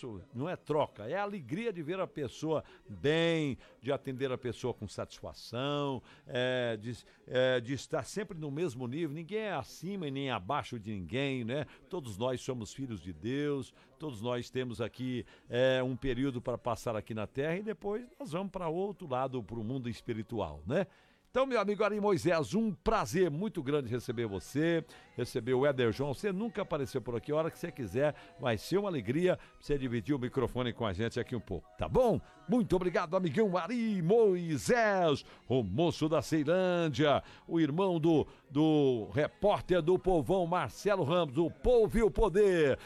isso não é troca, é a alegria de ver a pessoa bem, de atender a pessoa com satisfação, de estar sempre no mesmo nível. Ninguém é acima e nem abaixo de ninguém, né? Todos nós somos filhos de Deus, todos nós temos aqui um período para passar aqui na Terra e depois nós vamos para outro lado, para o mundo espiritual, né? Então, meu amigo Ari Moisés, um prazer muito grande receber você, receber o Éder João. Você nunca apareceu por aqui, a hora que você quiser, vai ser uma alegria você dividir o microfone com a gente aqui um pouco, tá bom? Muito obrigado, amigão Ari Moisés, o moço da Ceilândia, o irmão do repórter do Povão, Marcelo Ramos, o Povo e o Poder,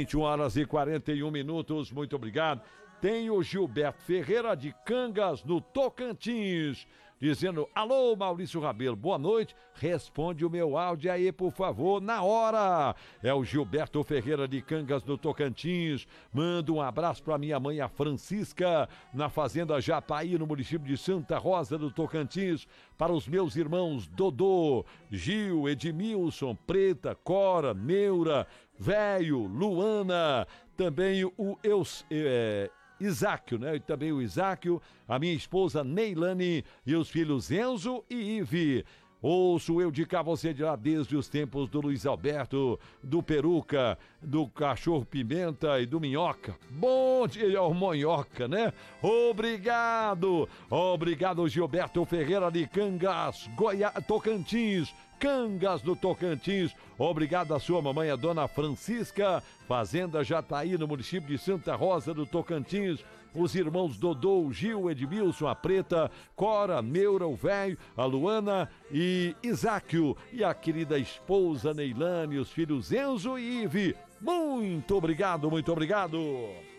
21h41, muito obrigado. Tem o Gilberto Ferreira de Cangas, no Tocantins, dizendo: alô, Maurício Rabelo, boa noite, responde o meu áudio aí, por favor, na hora. É o Gilberto Ferreira de Cangas, no Tocantins. Manda um abraço para minha mãe, a Francisca, na fazenda Japaí, no município de Santa Rosa do Tocantins. Para os meus irmãos Dodô, Gil, Edmilson, Preta, Cora, Neura, Velho, Luana, também o Isáquio, né? E também o Isáquio, a minha esposa Neilane e os filhos Enzo e Ive. Ouço eu de cá, você de lá, desde os tempos do Luiz Alberto, do Peruca, do Cachorro Pimenta e do Minhoca. Bom dia, o Monhoca, né? Obrigado Gilberto Ferreira de Cangas, Tocantins, Cangas do Tocantins. Obrigado à sua mamãe, a dona Francisca, fazenda Jataí, no município de Santa Rosa do Tocantins. Os irmãos Dodô, Gil, Edmilson, a Preta, Cora, Neura, o Velho, a Luana e Isáquio. E a querida esposa Neilane, os filhos Enzo e Ive. Muito obrigado, muito obrigado.